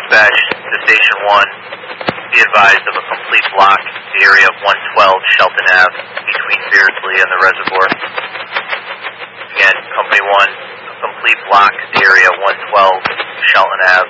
Dispatch to Station 1. Be advised of a complete block in the area of 112 Shelton Ave between Beardsley and the reservoir. Again, Company 1, a complete block in the area of 112 Shelton Ave